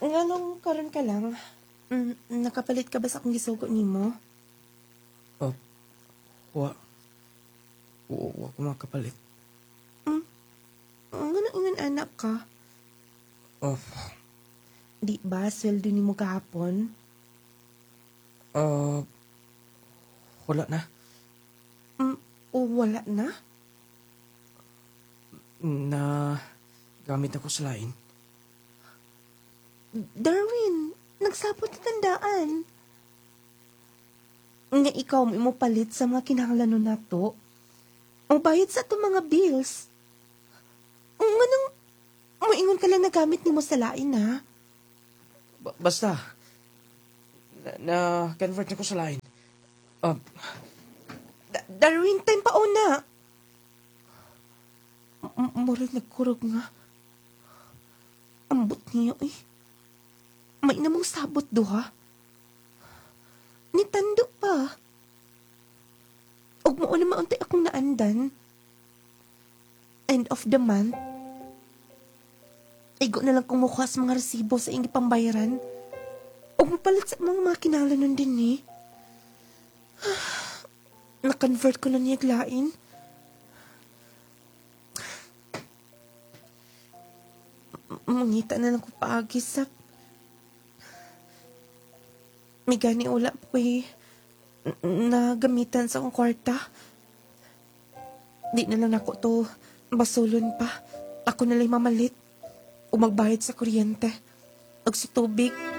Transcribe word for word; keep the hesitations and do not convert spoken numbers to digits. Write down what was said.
Nganong karon ka lang? Mm, nakapalit ka ba sa akong gisugo nimo? Oh, wa. Wa, wa ko makapalit. Mm, nganong ingon anak ka? Oh, Di ba sweldo nimo kahapon? uh, wala na. Mm, o wala na? Na gamit ako sa lain. Darwin, nagsabot na tandaan. Nga ikaw mo palit sa mga kinahanglan nato. Ang bayad sa itong mga bills. Nganong moingon ka lang na gamit nimo sa lain ha? Ba- basta, na, na convert ako sa lain. Uh, Da- Darwin, time pa una. M- Murag nagkurog nga. Ambot niyo eh. May namang sabot duha. Nitando pa. Og mo na maunti akong naandan. End of the month. Igo na lang kumukuha sa mga resibo sa ingi pambayaran. Og mapalit sa mga makina nun din eh. Na-convert ko na niya glain. Mangita na lang ko paagi sa... May gani ula po eh. Na gamitan sa akong kwarta. Di na lang ako to basulon pa. Ako na lang mamalit. O magbayad sa kuryente. O sa tubig.